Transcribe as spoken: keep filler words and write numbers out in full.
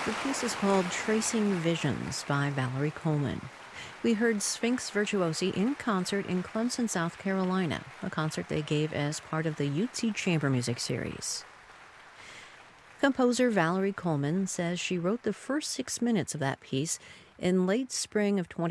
The piece is called Tracing Visions by Valerie Coleman. We heard Sphinx Virtuosi in concert in Clemson, South Carolina, a concert they gave as part of the Utsi Chamber Music Series. Composer Valerie Coleman says she wrote the first six minutes of that piece in late spring of twenty